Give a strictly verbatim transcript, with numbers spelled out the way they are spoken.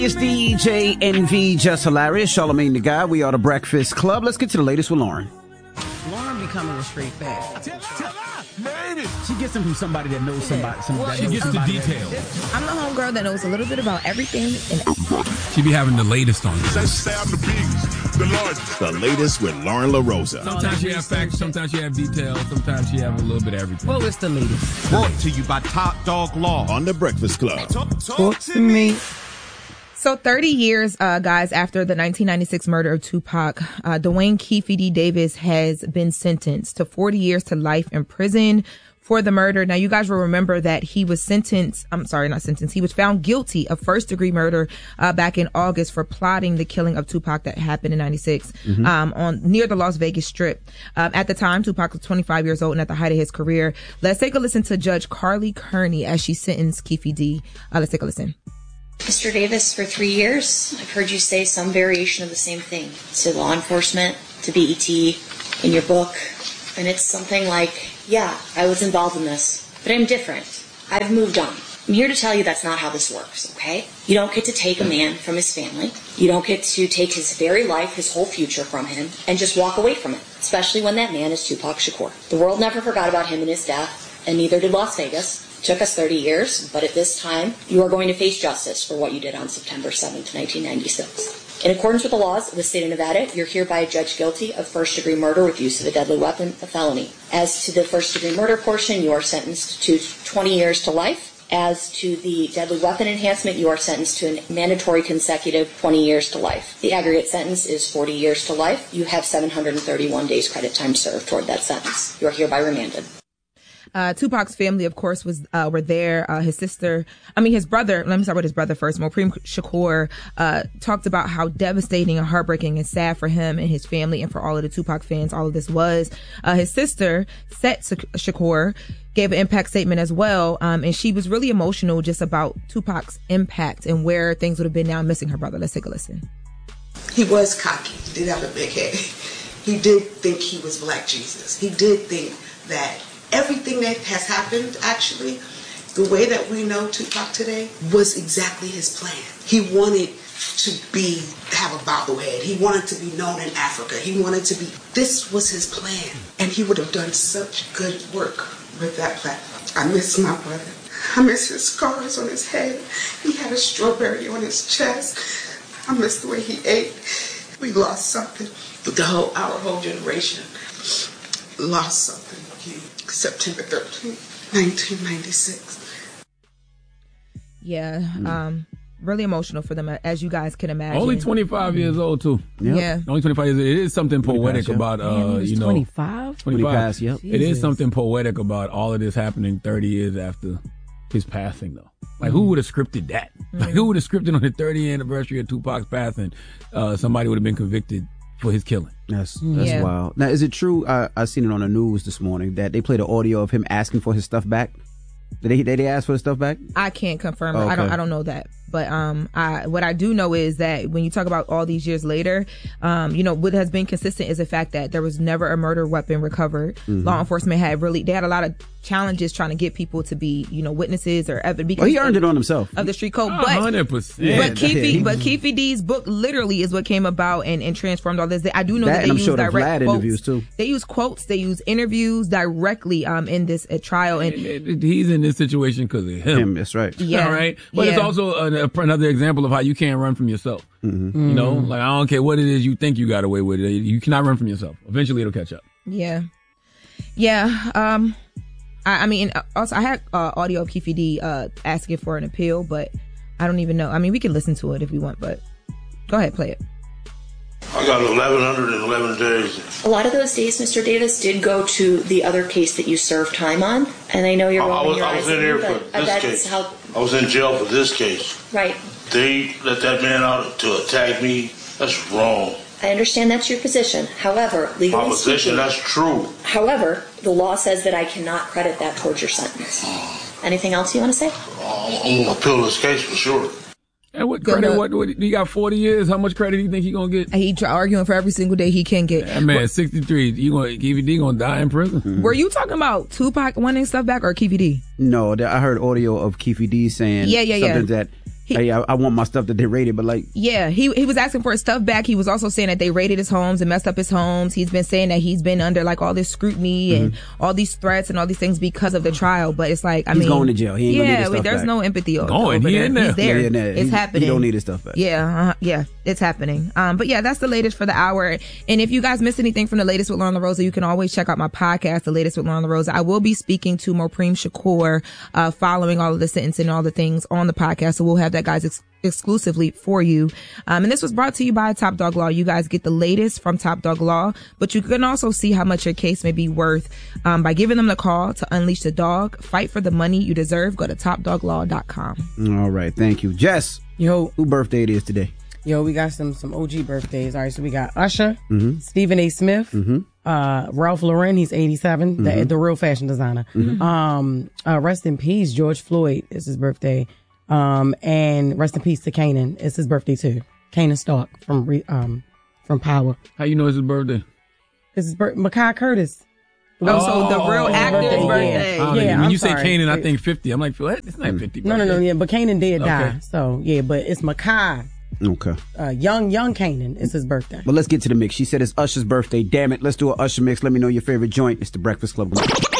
It's D J N V, Just Hilarious, Charlamagne the Guy. We are the Breakfast Club. Let's get to the latest with Lauren. Lauren becoming a straight fact. Tell, tell her, man. She gets them from somebody that knows somebody. somebody Well, that she knows gets the somebody details. I'm the homegirl that knows a little bit about everything. And She be having the latest on this. Let's say I'm the biggest, the largest. The latest with Lauren LaRosa. Sometimes you have facts, sometimes you have details, sometimes you have a little bit of everything. well, it's the latest. Brought to you by Top Dog Law. On the Breakfast Club. Talk, talk to me. So thirty years, uh, guys, after the nineteen ninety-six murder of Tupac, uh, Dwayne Keefe D. Davis has been sentenced to forty years to life in prison for the murder. Now, you guys will remember that he was sentenced, I'm sorry, not sentenced, he was found guilty of first degree murder uh, back in August for plotting the killing of Tupac that happened in ninety-six mm-hmm. um, on near the Las Vegas Strip. Um, at the time, Tupac was twenty-five years old and at the height of his career. Let's take a listen to Judge Carly Kearney as she sentenced Keefe D. Uh, let's take a listen. Mister Davis, for three years, I've heard you say some variation of the same thing to law enforcement, to B E T, in your book. And it's something like, yeah, I was involved in this, but I'm different. I've moved on. I'm here to tell you that's not how this works, okay? You don't get to take a man from his family. You don't get to take his very life, his whole future from him, and just walk away from it, especially when that man is Tupac Shakur. The world never forgot about him and his death, and neither did Las Vegas. Took us thirty years, but at this time, you are going to face justice for what you did on September seventh, nineteen ninety-six. In accordance with the laws of the state of Nevada, you're hereby judged guilty of first-degree murder with use of a deadly weapon, a felony. As to the first-degree murder portion, you are sentenced to twenty years to life. As to the deadly weapon enhancement, you are sentenced to a mandatory consecutive twenty years to life. The aggregate sentence is forty years to life. You have seven hundred thirty-one days credit time served toward that sentence. You are hereby remanded. Uh, Tupac's family, of course, was uh, were there. Uh, his sister, I mean, his brother, let me start with his brother first. Mopreme Shakur uh, talked about how devastating and heartbreaking and sad for him and his family and for all of the Tupac fans all of this was. Uh, his sister, Set Shakur, gave an impact statement as well, um, and she was really emotional just about Tupac's impact and where things would have been now missing her brother. Let's take a listen. He was cocky. He did have a big head. He did think he was Black Jesus. He did think that everything that has happened, actually, the way that we know Tupac today was exactly his plan. He wanted to be, have a bobblehead. He wanted to be known in Africa. He wanted to be, this was his plan. And he would have done such good work with that platform. I miss my brother. I miss his scars on his head. He had a strawberry on his chest. I miss the way he ate. We lost something. The whole, our whole generation lost something. September thirteenth, nineteen ninety-six. Yeah, um, really emotional for them, as you guys can imagine. Only twenty-five years old, too. Yep. Yeah. Only twenty-five years old. It is something poetic past, about, uh, Man, you know. twenty-five? twenty-five. Past, yep. It is something poetic about all of this happening thirty years after his passing, though. Like, who would have scripted that? Mm. Like, who would have scripted on the thirtieth anniversary of Tupac's passing? Uh, somebody would have been convicted for his killing. That's that's Yeah. wild. Now, is it true? I I seen it on the news this morning that they played an audio of him asking for his stuff back. Did they did they ask for the stuff back? I can't confirm. Oh, it. I don't. okay. I don't know that. But um, I what I do know is that when you talk about all these years later, um, you know, what has been consistent is the fact that there was never a murder weapon recovered. Mm-hmm. Law enforcement had really they had a lot of challenges trying to get people to be, you know, witnesses or evidence. Well, he earned it on himself. Of the street code, one but hundred percent. but Keefe, Yeah. but Keefe D's book literally is what came about and, and transformed all this. I do know That that, and they I'm use sure the direct Vlad quotes. interviews, too. They use quotes, they use interviews directly um in this uh, trial, and He's in this situation because of him. Him, that's right. yeah, All right. But it's yeah. also an, another example of how you can't run from yourself. Mm-hmm. You know, like, I don't care what it is you think you got away with it. You cannot run from yourself. Eventually it'll catch up. Yeah. Yeah. Um, I, I mean, also, I had uh, audio of Keefe D uh, asking for an appeal, but I don't even know. I mean, we can listen to it if we want, but go ahead, play it. I got eleven hundred eleven days. A lot of those days, Mister Davis, did go to the other case that you served time on. And I know you're I, I rolling was, your I eyes was in at here me, for but uh, this that's case. how, I was in jail for this case. right. They let that man out to attack me. That's wrong. I understand that's your position. However, legally My position, speaking, that's true. however, the law says that I cannot credit that towards your sentence. Anything else you want to say? I'm, I'm going to appeal this case for sure. And what Good credit? luck. What, what? He got forty years. How much credit do you think he gonna get? He try arguing for every single day he can get. That man, sixty-three. You gonna Keefe D gonna die in prison? Mm-hmm. Were you talking about Tupac wanting stuff back or Keefe D? No, that- I heard audio of Keefe D saying Yeah, yeah, yeah. something that He, hey, I, I want my stuff that they rated, but like, yeah, he he was asking for his stuff back. He was also saying that they raided his homes and messed up his homes. He's been saying that he's been under like all this scrutiny mm-hmm. and all these threats and all these things because of the trial. But it's like, I he's mean, going to jail. He ain't yeah, gonna need his stuff there's back. no empathy over, going, over he there. in there. He's there. Yeah, yeah, it's he, happening. He don't need his stuff back. Yeah, uh, yeah, it's happening. Um, but yeah, that's the latest for the hour. And if you guys missed anything from the latest with Lauren LaRosa, you can always check out my podcast, The Latest with Lauren LaRosa. I will be speaking to Mopreme Shakur uh, following all of the sentencing and all the things on the podcast. So we'll have that, guys, ex- exclusively for you. Um, and this was brought to you by Top Dog Law. You guys get the latest from Top Dog Law, but you can also see how much your case may be worth um, by giving them the call to unleash the dog. Fight for the money you deserve. Go to top dog law dot com. All right. Thank you. Jess, yo, who birthday it is today? Yo, we got some some O G birthdays. All right, so we got Usher, mm-hmm. Stephen A. Smith, mm-hmm. uh, Ralph Lauren, he's eighty-seven, mm-hmm. the, the real fashion designer. Mm-hmm. Um, uh, rest in peace, George Floyd is his birthday. Um, and rest in peace to Kanan. It's his birthday too. Kanan Stark from re, um from Power. How you know it's his birthday? It's his birthday. Makai Curtis. Oh, so the real oh, actor's birthday, birthday. yeah. Oh, Yeah, when I'm you say sorry. Kanan, I think fifty. I'm like, what? It's not fifty. No, no, no, yeah, but Kanan did die. Okay. So yeah, but it's Makai. Okay. Uh, young, young Kanan. It's his birthday. But let's get to the mix. She said it's Usher's birthday. Damn it. Let's do an Usher mix. Let me know your favorite joint. It's the Breakfast Club.